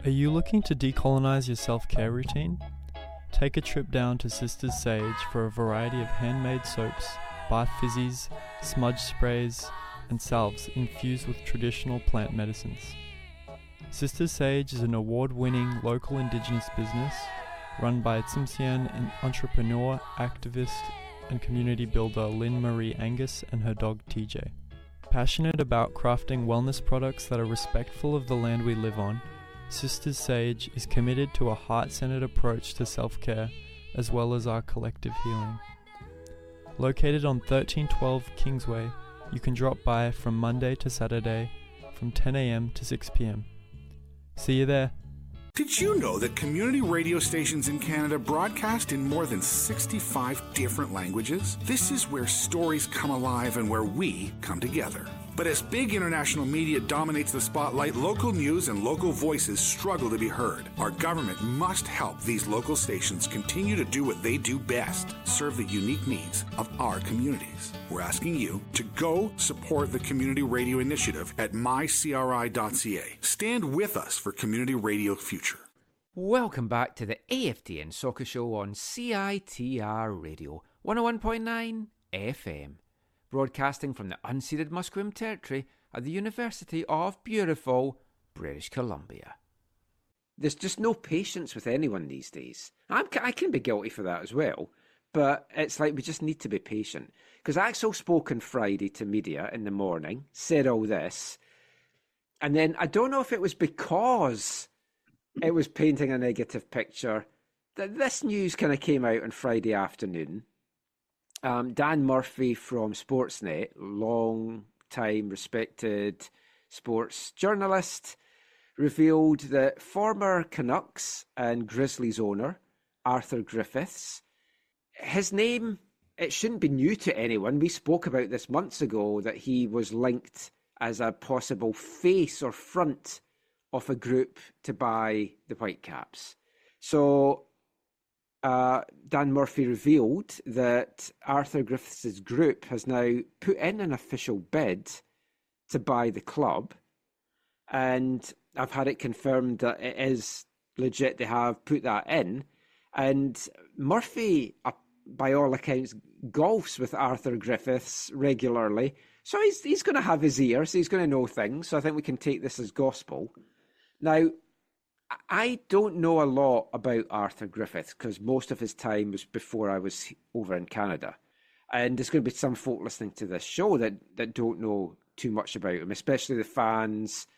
Are you looking to decolonize your self-care routine? Take a trip down to Sisters Sage for a variety of handmade soaps, bath fizzies, smudge sprays, and salves infused with traditional plant medicines. Sisters Sage is an award-winning local Indigenous business run by Tsimshian entrepreneur, activist, and community builder Lynn Marie Angus and her dog TJ. Passionate about crafting wellness products that are respectful of the land we live on, Sisters Sage is committed to a heart-centered approach to self-care as well as our collective healing. Located on 1312 Kingsway, you can drop by from Monday to Saturday from 10 a.m. to 6 p.m. See you there. Did you know that community radio stations in Canada broadcast in more than 65 different languages? This is where stories come alive and where we come together. But as big international media dominates the spotlight, local news and local voices struggle to be heard. Our government must help these local stations continue to do what they do best, serve the unique needs of our communities. We're asking you to go support the Community Radio Initiative at mycri.ca. Stand with us for Community Radio Future. Welcome back to the AFTN Soccer Show on CITR Radio 101.9 FM. Broadcasting from the unceded Musqueam Territory at the University of beautiful British Columbia. There's just no patience with anyone these days. I can be guilty for that as well, but it's like we just need to be patient. Because Axel spoke on Friday to media in the morning, said all this, and then I don't know if it was because it was painting a negative picture that this news kind of came out on Friday afternoon. Dan Murphy from Sportsnet, long time respected sports journalist, revealed that former Canucks and Grizzlies owner Arthur Griffiths, his name, it shouldn't be new to anyone. We spoke about this months ago, that he was linked as a possible face or front of a group to buy the Whitecaps. So Dan Murphy revealed that Arthur Griffiths' group has now put in an official bid to buy the club. And I've had it confirmed that it is legit. They have put that in. And Murphy, by all accounts, golfs with Arthur Griffiths regularly. So he's going to have his ears. He's going to know things. So I think we can take this as gospel. Now, I don't know a lot about Arthur Griffiths because most of his time was before I was over in Canada. And there's going to be some folk listening to this show that don't know too much about him, especially the fans